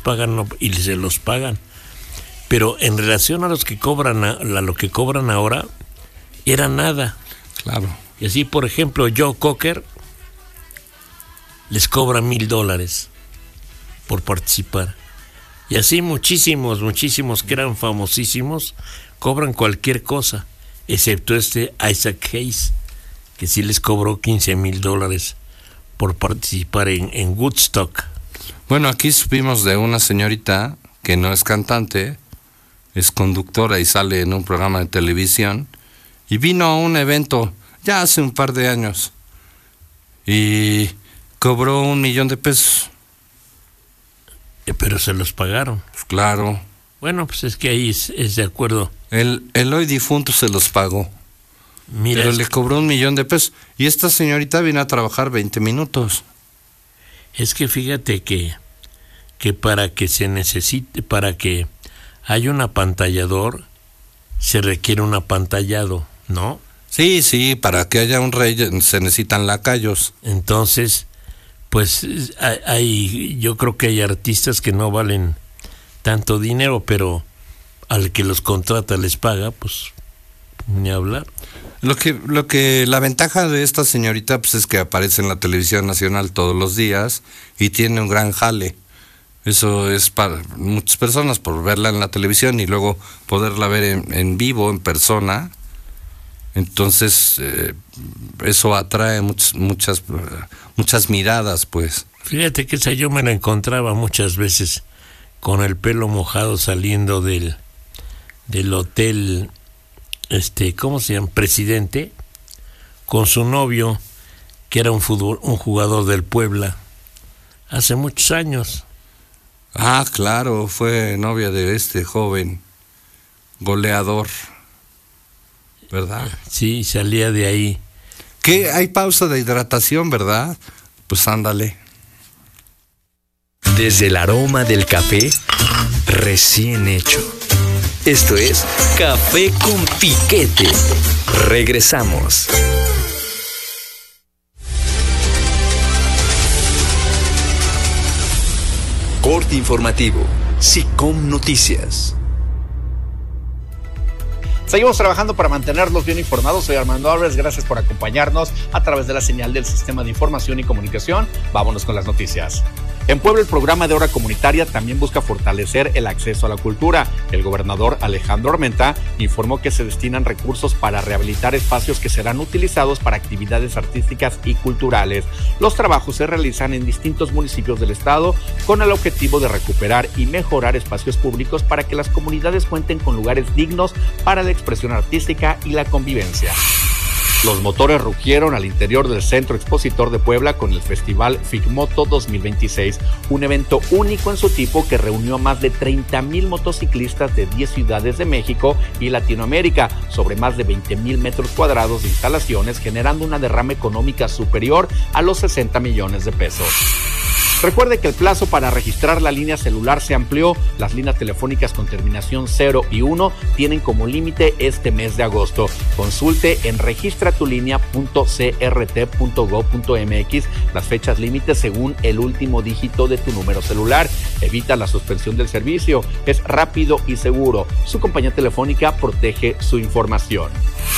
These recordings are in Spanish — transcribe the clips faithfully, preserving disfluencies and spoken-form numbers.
pagan no, y se los pagan. Pero en relación a los que cobran, a, a lo que cobran ahora, era nada. Claro. Y así, por ejemplo, Joe Cocker les cobra mil dólares por participar. Y así muchísimos, muchísimos que eran famosísimos cobran cualquier cosa, excepto este Isaac Hayes, que sí les cobró quince mil dólares por participar en, en Woodstock. Bueno, aquí supimos de una señorita que no es cantante, es conductora y sale en un programa de televisión, y vino a un evento ya hace un par de años y cobró un millón de pesos. Eh, pero se los pagaron. Pues claro. Bueno, pues es que ahí es, es de acuerdo. El, el hoy difunto se los pagó. Mira, pero es le que, cobró un millón de pesos. Y esta señorita vino a trabajar veinte minutos. es que fíjate que, que para que se necesite, para que haya un apantallador, se requiere un apantallado, ¿no? Sí, sí, para que haya un rey se necesitan lacayos. Entonces, pues hay, hay, yo creo que hay artistas que no valen tanto dinero, pero al que los contrata les paga, pues ni hablar. Lo que, lo que, la ventaja de esta señorita, pues es que aparece en la televisión nacional todos los días y tiene un gran jale. Eso es para muchas personas, por verla en la televisión y luego poderla ver en, en vivo, en persona. Entonces, eh, eso atrae muchas, muchas, muchas miradas, pues. Fíjate que esa yo me la encontraba muchas veces con el pelo mojado saliendo del, del hotel, este, ¿cómo se llama? Presidente, con su novio, que era un fútbol, un jugador del Puebla, hace muchos años. Ah, claro, fue novia de este joven goleador, ¿verdad? Sí, salía de ahí. ¿Qué? Hay pausa de hidratación, ¿verdad? Pues ándale. Desde el aroma del café recién hecho. Esto es Café con Piquete. Regresamos. Corte informativo. SICOM Noticias. Seguimos trabajando para mantenerlos bien informados. Soy Armando Álvarez, gracias por acompañarnos a través de la señal del Sistema de Información y Comunicación. Vámonos con las noticias. En Puebla, el programa de Hora Comunitaria también busca fortalecer el acceso a la cultura. El gobernador Alejandro Armenta informó que se destinan recursos para rehabilitar espacios que serán utilizados para actividades artísticas y culturales. Los trabajos se realizan en distintos municipios del estado con el objetivo de recuperar y mejorar espacios públicos para que las comunidades cuenten con lugares dignos para la expresión artística y la convivencia. Los motores rugieron al interior del Centro Expositor de Puebla con el Festival Figmoto dos mil veintiséis, un evento único en su tipo que reunió a más de treinta mil motociclistas de diez ciudades de México y Latinoamérica sobre más de veinte mil metros cuadrados de instalaciones, generando una derrama económica superior a los sesenta millones de pesos. Recuerde que el plazo para registrar la línea celular se amplió. Las líneas telefónicas con terminación cero y uno tienen como límite este mes de agosto. Consulte en registratulinea punto c r t punto gob punto m x las fechas límites según el último dígito de tu número celular. Evita la suspensión del servicio. Es rápido y seguro. Su compañía telefónica protege su información.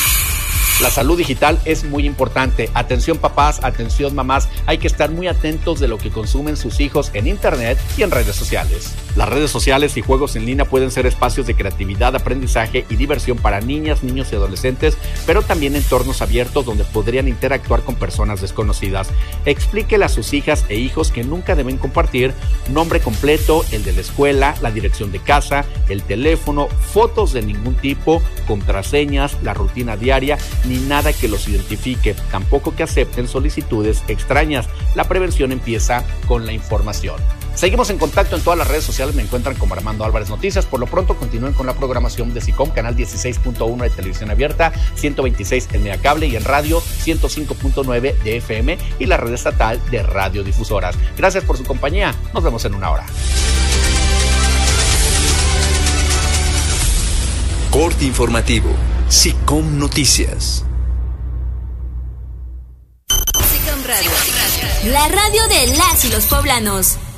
La salud digital es muy importante. Atención papás, atención mamás, hay que estar muy atentos de lo que consumen sus hijos en internet y en redes sociales. Las redes sociales y juegos en línea pueden ser espacios de creatividad, aprendizaje y diversión para niñas, niños y adolescentes, pero también entornos abiertos donde podrían interactuar con personas desconocidas. Explíquele a sus hijas e hijos que nunca deben compartir nombre completo, el de la escuela, la dirección de casa, el teléfono, fotos de ningún tipo, contraseñas, la rutina diaria, ni nada que los identifique, tampoco que acepten solicitudes extrañas. La prevención empieza con la información. Seguimos en contacto en todas las redes sociales, me encuentran como Armando Álvarez Noticias. Por lo pronto continúen con la programación de SICOM, canal dieciséis punto uno de televisión abierta, ciento veintiséis en Megacable y en radio ciento cinco punto nueve de F M y la red estatal de radiodifusoras. Gracias por su compañía, nos vemos en una hora. Corte informativo. SICOM Noticias. SICOM Radio. La radio de las y los poblanos.